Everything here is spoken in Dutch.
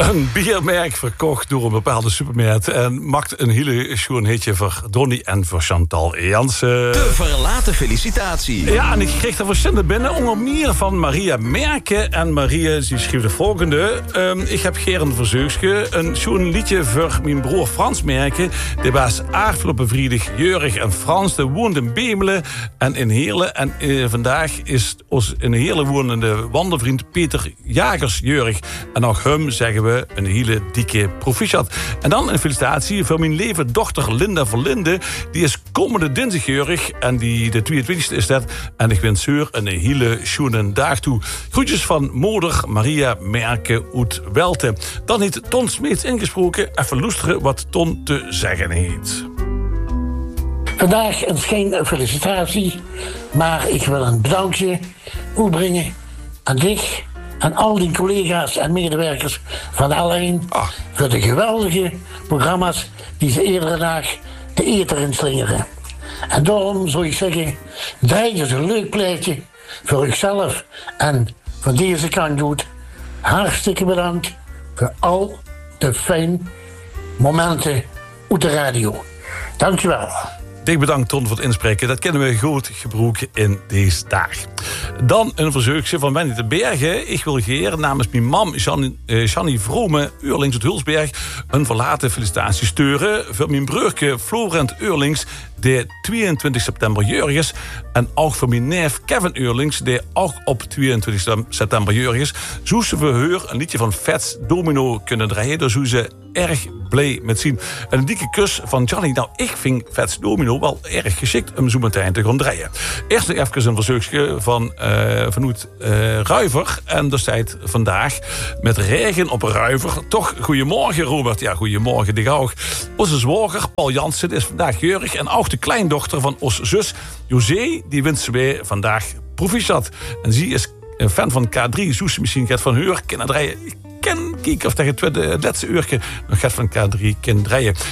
Een biermerk verkocht door een bepaalde supermarkt en maakt een hele schoon hitje voor Donnie en voor Chantal Jansen. De verlaten felicitatie. Ja, en ik kreeg er verschillende binnen, onder meer van Maria Merken. En Maria, die schreef de volgende. Ik heb Geren Verzeugske een schoon liedje voor mijn broer Frans Merken. Die was afgelopen vrijdag Jurg en Frans. Die woont in Bemelen en in Heerlen. En vandaag is ons in Heerlen wonende wandelvriend Peter Jagers Jurg. En ook hem zeggen we een hele dikke proficiat. En dan een felicitatie voor mijn lieve dochter Linda Verlinde. Die is komende dinsdag Jurg. En die de 22e is dat. En ik wens haar een hele schöne dag toe. Groetjes van moeder Maria Merken uit Welte. Dan heeft Ton Smeets ingesproken. Even luisteren wat Ton te zeggen heeft. Vandaag is geen felicitatie, maar ik wil een bedankje toebrengen aan dich en al die collega's en medewerkers van L1 voor de geweldige programma's die ze iedere dag de ether in slingeren. En daarom zou ik zeggen, draai eens een leuk plaatje voor uzelf en van deze kant doet. Hartstikke bedankt voor al de fijne momenten uit de radio. Dankjewel. Dik bedankt, Ton, voor het inspreken. Dat kennen we goed gebruiken in deze dag. Dan een verzoekje van Wendy de Bergen. Ik wil geëren namens mijn mam Jannie Vrome Eurlings uit Hulsberg een verlaten felicitatie sturen voor mijn broertje Florent Eurlings, die 22 september jarig is. En ook voor mijn neef Kevin Eurlings, die ook op 22 september jarig is. Zo ze voor haar een liedje van Fats Domino kunnen draaien. Daar zou ze erg blij met zien. En een dikke kus van Johnny. Nou, ik vind Fats Domino wel erg geschikt om zo meteen te gaan draaien. Eerst nog even een verzoekje vanuit Ruiver. En dat staat vandaag met regen op Ruiver. Toch, goedemorgen Robert. Ja, goedemorgen, dig ook. Onze zwager Paul Jansen is vandaag jarig. En ook de kleindochter van onze zus José, die wensen wij vandaag proficiat. En zij is een fan van K3. Zoals ze misschien gaat van haar kunnen draaien. Kijken of tegen het laatste uurtje nog gaat van K3 kan draaien.